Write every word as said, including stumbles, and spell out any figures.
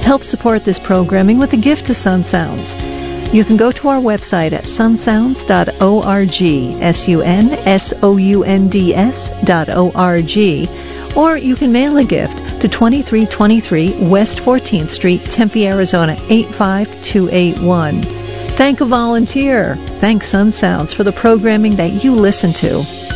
Help support this programming with a gift to Sun Sounds. You can go to our website at sunsounds dot org, S U N S O U N D S dot O R G, or you can mail a gift to twenty-three twenty-three West fourteenth Street, Tempe, Arizona, eight five two eight one. Thank a volunteer. Thank Sun Sounds for the programming that you listen to.